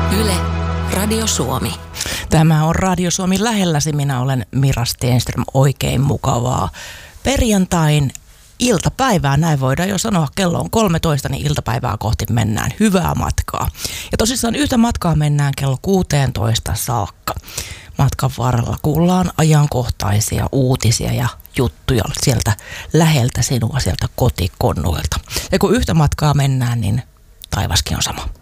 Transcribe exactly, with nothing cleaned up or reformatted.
Yle, Radio Suomi. Tämä on Radio Suomi lähelläsi. Minä olen Mira Stenström. Oikein mukavaa perjantain iltapäivää. Näin voidaan jo sanoa. Kello on kolmetoista, niin iltapäivää kohti mennään. Hyvää matkaa. Ja tosissaan yhtä matkaa mennään kello kuusitoista saakka. Matkan varrella kuullaan ajankohtaisia uutisia ja juttuja sieltä läheltä sinua, sieltä kotikonnuilta. Ja kun yhtä matkaa mennään, niin taivaskin on sama.